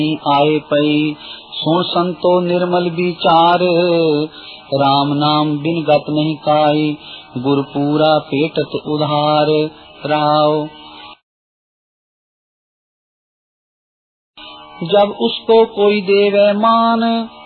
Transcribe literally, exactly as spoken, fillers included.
आए पई सुन संतो निर्मल विचार, राम नाम बिन गत नहीं काई, गुर पूरा पेटत उधार। राव जब उसको कोई देवे मान,